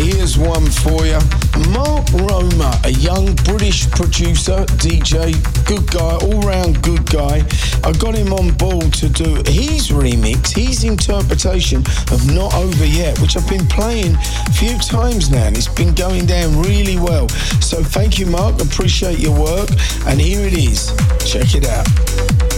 here's one for you. Mark Roma, a young British producer, DJ, good guy, all-round good guy. I got him on board to do his remix, his interpretation of Not Over Yet, which I've been playing a few times now, and it's been going down really well. So thank you, Mark. Appreciate your work. And here it is. Check it out.